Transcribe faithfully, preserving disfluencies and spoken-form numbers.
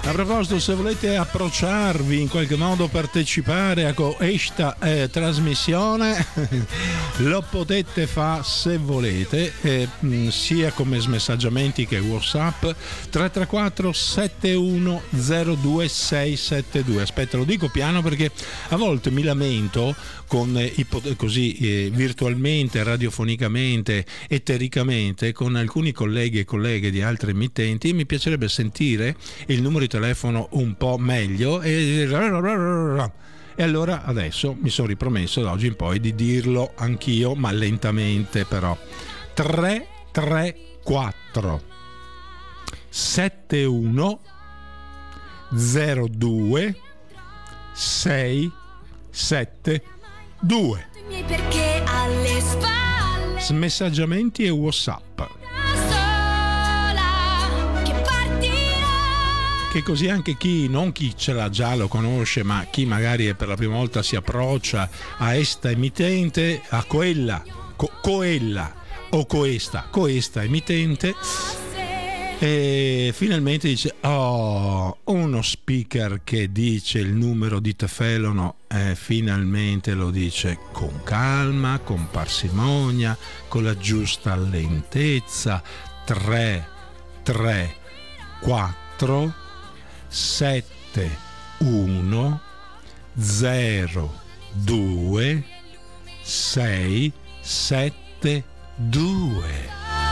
A proposito, se volete approcciarvi in qualche modo, partecipare a questa eh, trasmissione, lo potete fare se volete, eh, sia come smessaggiamenti che WhatsApp. Tre tre quattro sette uno zero due sei sette due. Aspetta, lo dico piano perché a volte mi lamento con eh, così eh, virtualmente, radiofonicamente, etericamente con alcuni colleghi e colleghe di altre emittenti. Mi piacerebbe sentire il numero di telefono un po' meglio e, e allora adesso mi sono ripromesso da oggi in poi di dirlo anch'io, ma lentamente però. Tre tre quattro sette uno zero due sei sette due. Perché alle spalle Smessaggiamenti e WhatsApp, che così anche chi, non chi ce l'ha già lo conosce, ma chi magari è per la prima volta si approccia a esta emittente, a quella, co- coella o coesta, coesta emittente, e finalmente dice: oh, uno speaker che dice il numero di telefono, eh, finalmente lo dice con calma, con parsimonia, con la giusta lentezza. Tre tre quattro sette uno zero due sei sette due.